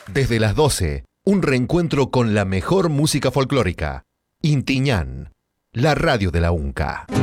Desde las 12, un reencuentro con la mejor música folclórica. Intiñán, la radio de la UNCA.